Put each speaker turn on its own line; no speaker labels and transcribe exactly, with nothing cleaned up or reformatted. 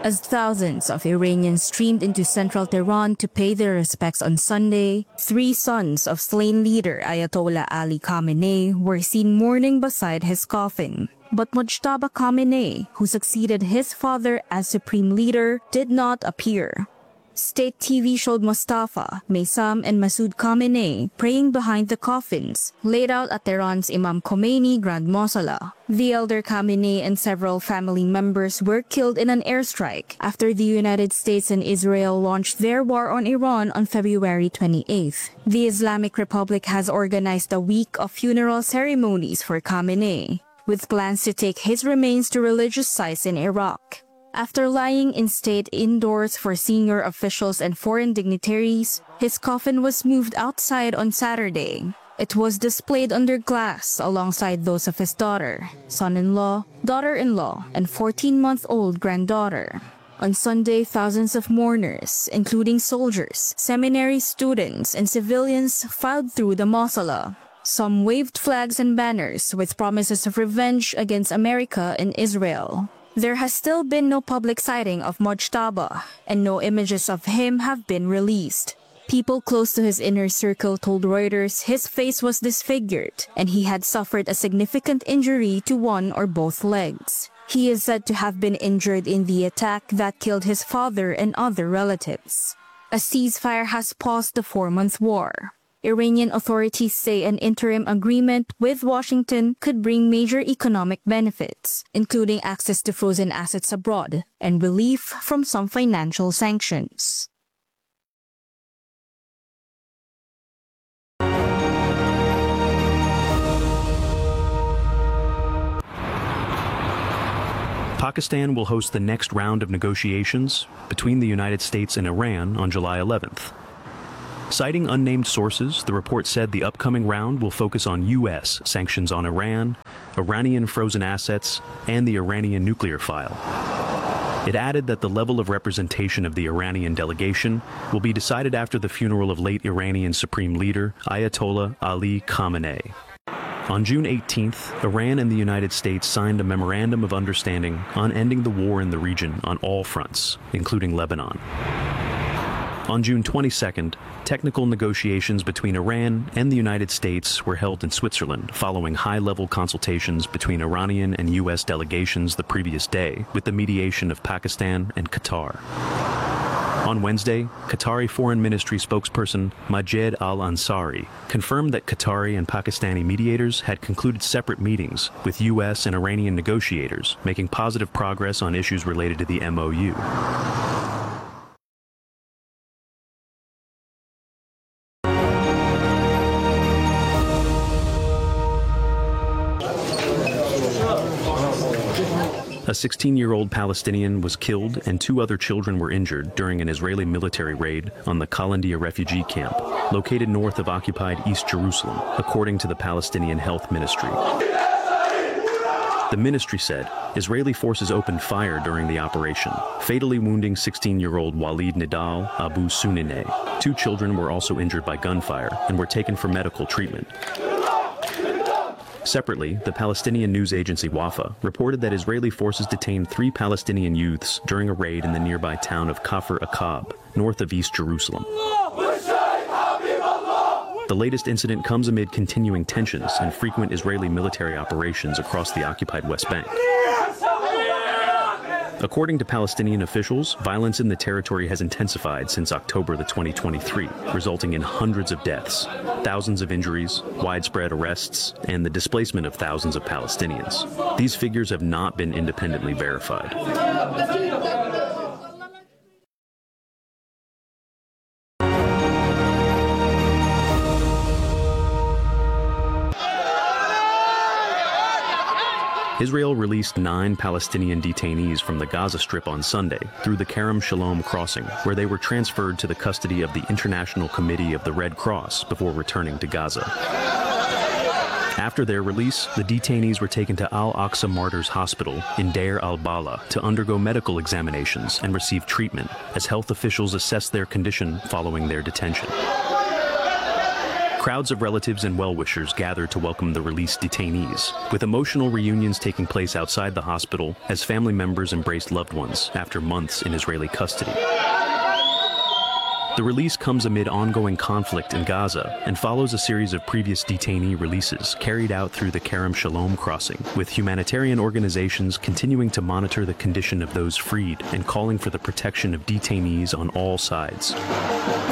As thousands of Iranians streamed into central Tehran to pay their respects on Sunday, three sons of slain leader Ayatollah Ali Khamenei were seen mourning beside his coffin. But Mojtaba Khamenei, who succeeded his father as supreme leader, did not appear. State T V showed Mustafa, Maysam, and Masoud Khamenei praying behind the coffins, laid out at Tehran's Imam Khomeini Grand Mosala. The elder Khamenei and several family members were killed in an airstrike after the United States and Israel launched their war on Iran on February twenty-eighth. The Islamic Republic has organized a week of funeral ceremonies for Khamenei, with plans to take his remains to religious sites in Iraq. After lying in state indoors for senior officials and foreign dignitaries, his coffin was moved outside on Saturday. It was displayed under glass alongside those of his daughter, son-in-law, daughter-in-law, and fourteen-month-old granddaughter. On Sunday, thousands of mourners, including soldiers, seminary students, and civilians, filed through the mausoleum. Some waved flags and banners with promises of revenge against America and Israel. There has still been no public sighting of Mojtaba, and no images of him have been released. People close to his inner circle told Reuters his face was disfigured, and he had suffered a significant injury to one or both legs. He is said to have been injured in the attack that killed his father and other relatives. A ceasefire has paused the four-month war. Iranian authorities say an interim agreement with Washington could bring major economic benefits, including access to frozen assets abroad and relief from some financial sanctions.
Pakistan will host the next round of negotiations between the United States and Iran on July eleventh. Citing unnamed sources, the report said the upcoming round will focus on U S sanctions on Iran, Iranian frozen assets, and the Iranian nuclear file. It added that the level of representation of the Iranian delegation will be decided after the funeral of late Iranian Supreme Leader Ayatollah Ali Khamenei. On June eighteenth, Iran and the United States signed a memorandum of understanding on ending the war in the region on all fronts, including Lebanon. On June twenty-second, technical negotiations between Iran and the United States were held in Switzerland following high-level consultations between Iranian and U S delegations the previous day with the mediation of Pakistan and Qatar. On Wednesday, Qatari Foreign Ministry spokesperson Majed Al-Ansari confirmed that Qatari and Pakistani mediators had concluded separate meetings with U S and Iranian negotiators, making positive progress on issues related to the M O U. A sixteen-year-old Palestinian was killed and two other children were injured during an Israeli military raid on the Qalandia refugee camp, located north of occupied East Jerusalem, according to the Palestinian Health Ministry. The ministry said Israeli forces opened fire during the operation, fatally wounding sixteen-year-old Walid Nidal Abu Sunineh. Two children were also injured by gunfire and were taken for medical treatment. Separately, the Palestinian news agency Wafa reported that Israeli forces detained three Palestinian youths during a raid in the nearby town of Kafr Aqab, north of East Jerusalem. The latest incident comes amid continuing tensions and frequent Israeli military operations across the occupied West Bank. According to Palestinian officials, violence in the territory has intensified since October the twenty twenty-three, resulting in hundreds of deaths, thousands of injuries, widespread arrests, and the displacement of thousands of Palestinians. These figures have not been independently verified. Israel released nine Palestinian detainees from the Gaza Strip on Sunday through the Kerem Shalom crossing, where they were transferred to the custody of the International Committee of the Red Cross before returning to Gaza. After their release, the detainees were taken to Al-Aqsa Martyrs Hospital in Deir al-Bala to undergo medical examinations and receive treatment as health officials assessed their condition following their detention. Crowds of relatives and well-wishers gather to welcome the released detainees, with emotional reunions taking place outside the hospital as family members embraced loved ones after months in Israeli custody. The release comes amid ongoing conflict in Gaza and follows a series of previous detainee releases carried out through the Kerem Shalom crossing, with humanitarian organizations continuing to monitor the condition of those freed and calling for the protection of detainees on all sides.